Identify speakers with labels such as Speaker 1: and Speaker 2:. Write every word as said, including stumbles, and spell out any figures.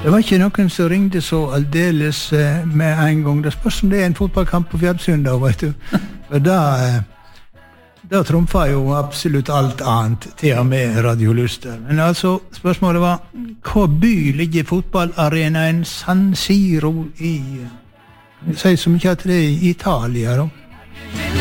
Speaker 1: Det var ikke noen som ringde så aldeles eh, med en gang. Det spørs om det er en fotballkamp på fjernsyn da, vet du. For da, eh, da trumfer jo absolutt alt annet, til og med radioluster. Men altså, spørsmålet var, hva by ligger fotballarenaen San Siro i? Jeg sier så mye at det er i Italia, da.